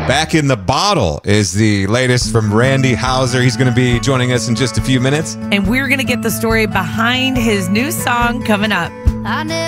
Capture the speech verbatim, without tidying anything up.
Back in the Bottle is the latest from Randy Houser. He's going to be joining us in just a few minutes. And we're going to get the story behind his new song coming up.